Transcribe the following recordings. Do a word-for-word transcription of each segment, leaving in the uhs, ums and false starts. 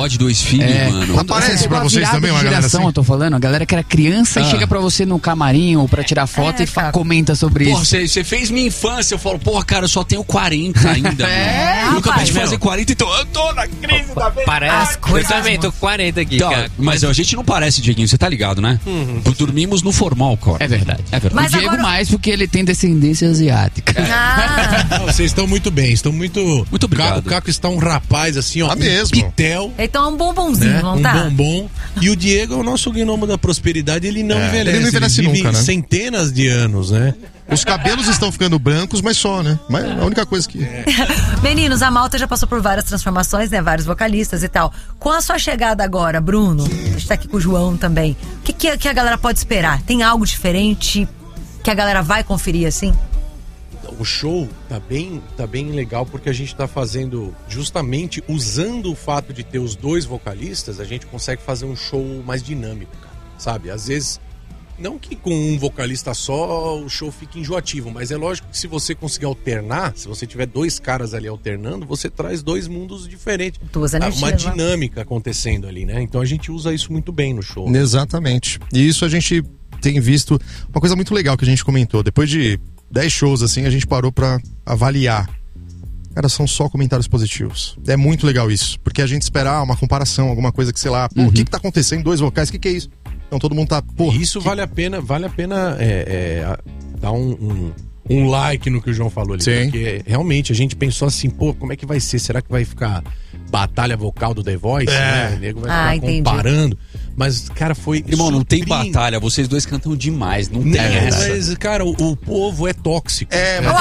avó de dois filhos, é, mano. Aparece pra vocês também uma galera assim? Eu tô falando, a galera que era criança Ah. e chega pra você no camarim ou pra tirar foto É, e fa- cara. comenta sobre Porra, isso. você fez minha infância. Eu falo, porra, cara, eu só tenho quarenta ainda. É, mano. Eu acabei de rapaz. fazer quarenta, então eu tô na crise da vida. Parece. As coisas, eu também mano. tô com quarenta aqui, Então, cara. mas a gente não parece, Dieguinho, você tá ligado, né? Uhum. Dormimos no formal, cara. É verdade. É verdade. Mas o Diego agora- mais porque ele tem descendência asiática. Ah, Não, vocês estão muito bem, estão muito... Muito obrigado. O Caco está um rapaz assim, ó. Tá um mesmo. pitel, então é um bombonzinho, né? não Um tá? bombom. E o Diego é o nosso gnomo da prosperidade, ele não É, envelhece. ele não envelhece vive nunca, né? centenas de anos, né? Os cabelos estão ficando brancos, mas só, né? Mas a única coisa que... Meninos, a Malta já passou por várias transformações, né? Vários vocalistas e tal. Com a sua chegada agora, Bruno, a gente tá aqui com o João também. O que, que, que a galera pode esperar? Tem algo diferente que a galera vai conferir assim? O show tá bem, tá bem legal porque a gente tá fazendo, justamente usando o fato de ter os dois vocalistas, a gente consegue fazer um show mais dinâmico, cara, sabe? Às vezes, não que com um vocalista só o show fique enjoativo, mas é lógico que se você conseguir alternar, se você tiver dois caras ali alternando, você traz dois mundos diferentes. Duas energias, Uma né? dinâmica acontecendo ali, né? Então a gente usa isso muito bem no show. Exatamente. E isso a gente tem visto uma coisa muito legal que a gente comentou. Depois de dez shows, assim, a gente parou pra avaliar. Cara, são só comentários positivos. É muito legal isso. Porque a gente esperar uma comparação, alguma coisa que, sei lá, pô, o que que tá acontecendo? Dois vocais, o que que é isso? Então todo mundo tá, pô... E isso vale a pena, vale a pena é, é, a- dar um, um, um like no que o João falou ali. Sim. Porque realmente a gente pensou assim, pô, como é que vai ser? Será que vai ficar batalha vocal do The Voice? É. Né? O nego vai Ah, ficar entendi. comparando. Mas, cara, foi. Irmão, não tem surpreendente. batalha. Vocês dois cantam demais. Não tem Não, essa. mas, cara, o, o povo é tóxico. É, mas...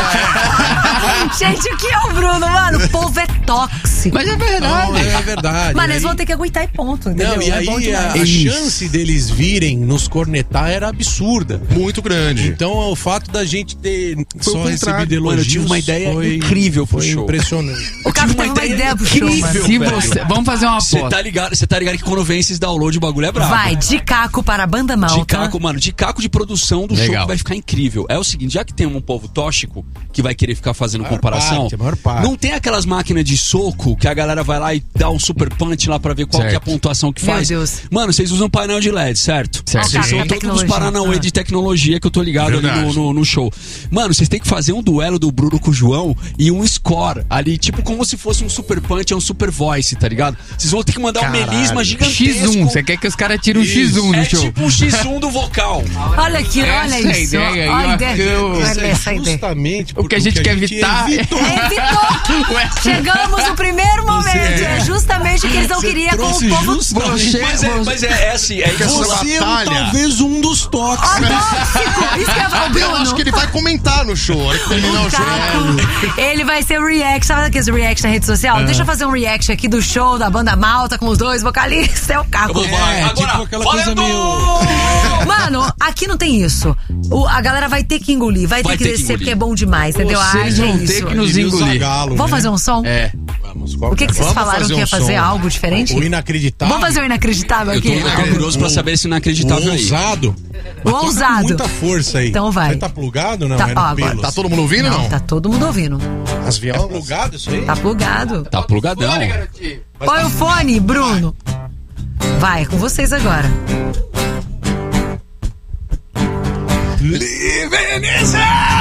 Gente, o que é o Bruno, mano? O povo é tóxico. Mas é Não, verdade. é verdade. Mano, E eles aí- vão ter que aguentar e ponto, entendeu? Não, e É bom aí a, demais. a Isso. chance deles virem nos cornetar era absurda. muito grande. Então, o fato da gente ter Foi o só contrário. recebido elogios Mano, eu tive uma ideia foi, incrível pro foi show. impressionante. O cara teve uma ideia pro show, mano. Se velho. você, vamos fazer uma Você aposta. tá ligado, você tá ligado que quando vem esses download o bagulho é brabo. Vai, de Caco para a Banda Malta. De caco, mano, de caco de produção do show Legal. que vai ficar incrível. É o seguinte, já que tem um povo tóxico que vai querer ficar fazendo Maior comparação, parte, a maior parte. não tem aquelas máquinas de soco que a galera vai lá e dá um super punch lá pra ver qual Certo. que é a pontuação que Meu faz. Deus. Mano, vocês usam painel de L E D, certo? Certo. Vocês Sim. são A todos os tecnologia. paranauê Ah. de tecnologia que eu tô ligado ali Verdade. no, no, no show. Mano, vocês têm que fazer um duelo do Bruno com o João e um score ali, tipo como se fosse um super punch ou um super voice, tá ligado? Vocês vão ter que mandar um melisma gigantesco. X um, você quer que os caras tirem um X um no É show? tipo um X um do vocal. Olha aqui, olha Essa isso. é a ideia aí, olha ó, a ideia. eu- Olha essa ideia. Justamente O que a gente quer evitar evitou. Evitou! Ué. Chegamos no primeiro momento. É justamente o que eles não Você queriam com o trouxe povo justamente- Você- Mas é, mas é, é assim, é essa isso. Você é um- batalha. talvez um dos tóxicos. tóxico. Isso que eu ia falar, o Eu acho que Bruno. ele vai comentar no show. A hora que terminar o show. Caco, ele vai ser o react. Sabe aqueles react na rede social? Deixa eu fazer um react aqui do show da Banda Malta com os dois vocalistas. É o Eu Caco. vou falar, É, agora, tipo aquela coisa valendo! meio- Mano, aqui não tem isso. O- a galera vai ter que engolir, vai, Vai ter que ter que descer engolir. porque é bom demais, entendeu? Vocês Ah, é vão ter isso. que nos Diria o engolir. Zagalo, Vamos né? fazer um som? É. Vamos, qual O que, que vocês Vamos falaram fazer que ia um fazer? som. Algo diferente? O inacreditável. Vamos fazer o inacreditável Eu tô, aqui? eu tô curioso pra saber esse O inacreditável aí. ousado. O Toca com ousado. muita força aí. Então vai. Você tá plugado ou não? Tá, é no ó, agora. pelos. Tá todo mundo ouvindo ou não? Tá todo mundo ouvindo. As É violas. plugado isso aí? Tá plugado. Tá plugadão. Põe o fone, Bruno. Vai, é com vocês agora. Livenice!